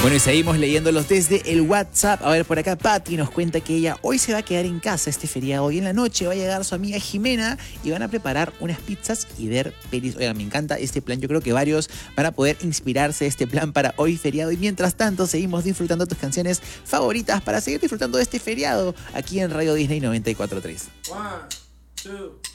Bueno, y seguimos leyéndolos desde el WhatsApp. A ver, por acá Patti nos cuenta que ella hoy se va a quedar en casa este feriado y en la noche va a llegar su amiga Jimena y van a preparar unas pizzas y ver pelis. Oigan, me encanta este plan. Yo creo que varios van a poder inspirarse de este plan para hoy feriado. Y mientras tanto, seguimos disfrutando tus canciones favoritas para seguir disfrutando de este feriado aquí en Radio Disney 94.3. 1, 2